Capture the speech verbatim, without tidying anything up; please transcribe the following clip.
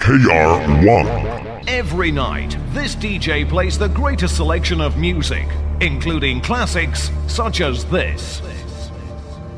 K R one. Every night, this D J plays the greatest selection of music, including classics such as this.